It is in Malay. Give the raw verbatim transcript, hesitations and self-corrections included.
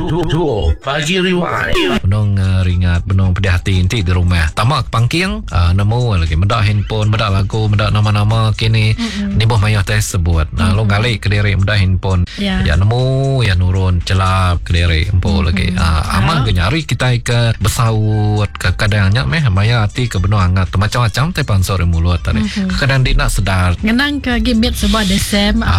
Duo Pagi Rewind. Benong uh, ringat, benong pedih hati inti di rumah. Tamak pangking, uh, nemu lagi mendak handphone, mendak lagu, mendak nama-nama kini. Mm-hmm. Ni boh mayah tes sebut. Nah, mm-hmm. lo galik ke diri mendak handphone. Yeah. Ya nemu, ya nurun celap ke diri empo mm-hmm. lagi. Uh, aman ke nyari kita ke besaut ke kadangnya meh mayah hati ke benong hangat macam-macam te pansor mulut tadi. Mm-hmm. Kadang dia nak sedar. Ngenang ke gimit sebuah desem.